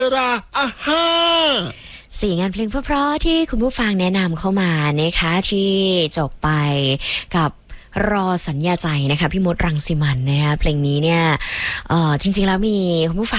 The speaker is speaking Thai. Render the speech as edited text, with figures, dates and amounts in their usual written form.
ราอาฮ่า 4งานเพลงเพราะๆที่คุณผู้ฟังแนะนำเข้ามานะคะที่จบไปกับรอสัญญาใจนะคะพี่มดรังสิมันนะคะเพลงนี้เนี่ยจริงๆแล้วมีคุณผู้ฟัง